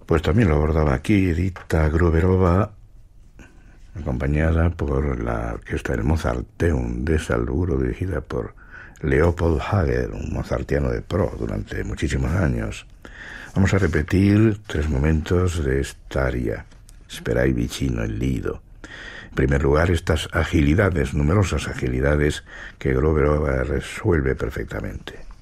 Pues también lo abordaba aquí Edita Gruberova, acompañada por la orquesta del Mozarteum de Salzburgo, dirigida por Leopold Hager, un mozartiano de pro durante muchísimos años. Vamos a repetir 3 momentos de esta aria, Sperai vicino il lido. En primer lugar, estas agilidades, numerosas agilidades que Gruberova resuelve perfectamente.